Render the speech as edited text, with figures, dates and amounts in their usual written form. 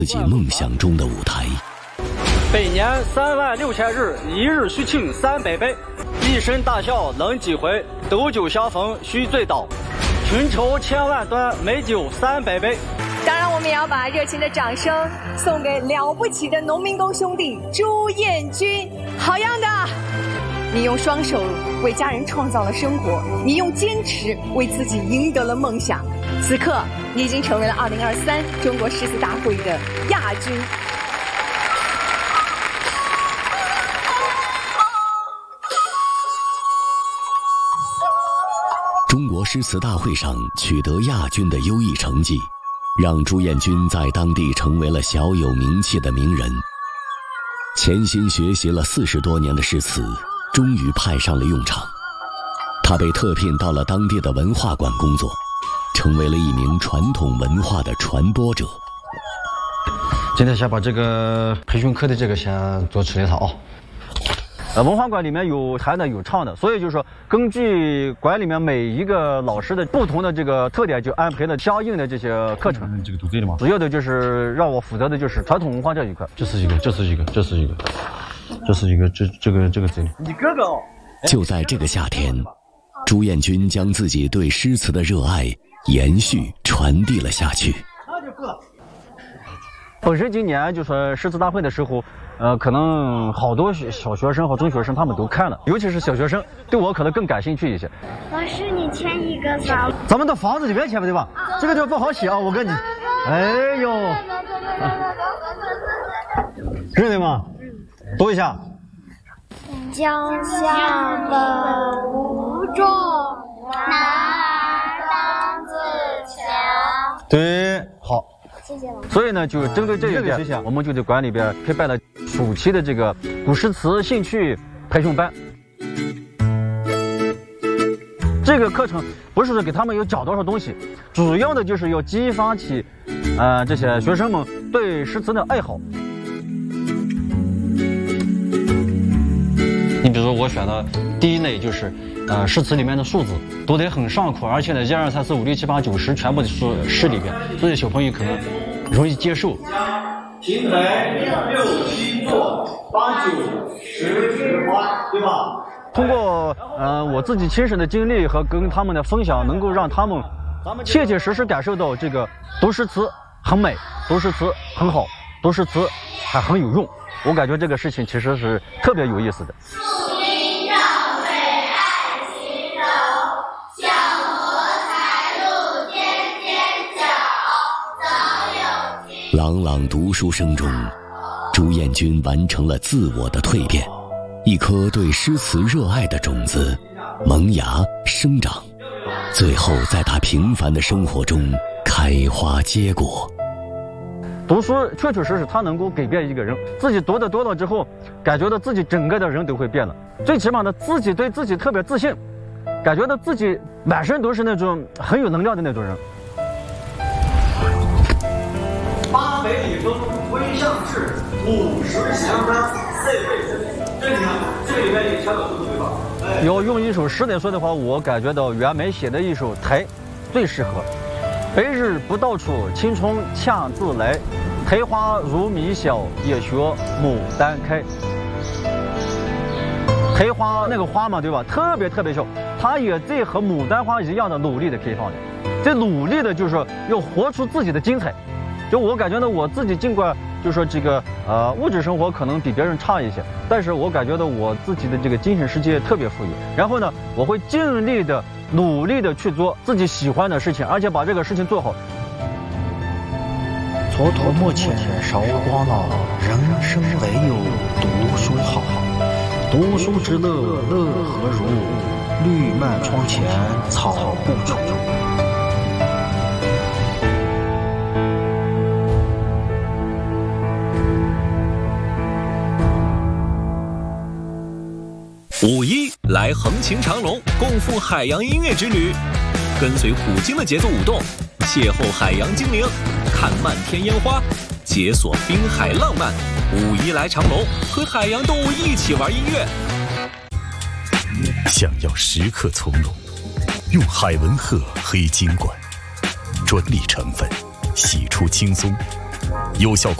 自己梦想中的舞台。 北年36000日，一日须庆300杯，一生大笑能几回？斗酒相逢须醉倒，群筹千万端，美酒300杯。 当然，我们也要把热情的掌声送给了不起的农民工兄弟朱彦军。好样的！你用双手为家人创造了生活，你用坚持为自己赢得了梦想。此刻，你已经成为了2023中国诗词大会的亚军。 中国诗词大会上取得亚军的优异成绩，让朱彦军在当地成为了小有名气的名人。潜心学习了40多年的诗词，终于派上了用场。他被特聘到了当地的文化馆工作，成为了一名传统文化的传播者。 今天先把这个培训课的这个先做出来它啊。 文化馆里面有弹的有唱的，所以就是说根据馆里面每一个老师的不同的这个特点，就安排了相应的这些课程。 这个读对了吗？ 主要的就是让我负责的就是传统文化这一块。 这是一个这个这里。 你哥哥哦。 就在这个夏天，朱彦军将自己对诗词的热爱延续传递了下去。 那就够了。本身今年就说诗词大会的时候，可能好多小学生和中学生他们都看了，尤其是小学生，对我可能更感兴趣一些。 老师，你签一个字。 咱们的房子里面签不对吧？这个就不好写啊，我跟你。哎呦，认得吗？读一下。 江夏本无重，男儿当自强。 对，好。 谢谢老师。 所以呢，就针对这一点，我们就在馆里边开办了暑期的这个古诗词兴趣培训班。这个课程不是说给他们有讲多少东西，主要的就是要激发起，这些学生们对诗词的爱好。 你比如说我选的第一类就是诗词里面的数字读得很上口，而且呢1、2、3、4、5、6、7、8、9、10全部的诗里边，所以小朋友可能容易接受。 亭台6、7坐8、9、10花，对吧？通过我自己亲身的经历和跟他们的分享，能够让他们切切实实感受到这个读诗词很美，读诗词很好，读诗词还很有用。我感觉这个事情其实是特别有意思的。 朗朗读书声中，朱彦军完成了自我的蜕变，一颗对诗词热爱的种子萌芽生长，最后在他平凡的生活中开花结果。 读书确确实实它能够改变一个人，自己读得多了之后，感觉到自己整个的人都会变了，最起码呢自己对自己特别自信，感觉到自己满身都是那种很有能量的那种人。 800里风归向志，50闲欢赛费身。这你看，这个里面也全都对吧？ 要用一首诗来说的话，我感觉到袁枚写的一首台最适合。白日不到处，青春恰自来。苔花如米小，也学牡丹开。苔花那个花嘛，对吧？特别小，它也在和牡丹花一样的努力的开放的。这努力的就是说要活出自己的精彩。就我感觉呢，我自己尽管就说这个物质生活可能比别人差一些，但是我感觉到我自己的这个精神世界特别富裕。然后呢，我会尽力的努力的去做自己喜欢的事情，而且把这个事情做好。 蹉跎莫欠韶光老，人生唯有读书好。读书之乐，乐何如？绿漫窗前草不除。 5·1来横琴长隆，共赴海洋音乐之旅，跟随虎鲸的节奏舞动，邂逅海洋精灵，看漫天烟花，解锁滨海浪漫。5·1来长隆，和海洋动物一起玩音乐。 想要时刻从容，用海文鹤黑金管，专利成分，洗出轻松， 有效